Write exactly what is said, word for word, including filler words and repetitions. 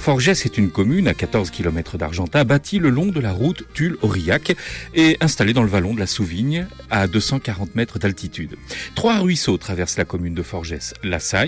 Forgès est une commune à quatorze kilomètres d'Argentat, bâtie le long de la route Tulle-Aurillac et installée dans le vallon de la Souvigne à deux cent quarante mètres d'altitude. Trois ruisseaux traversent la commune de Forgès. La Sagne,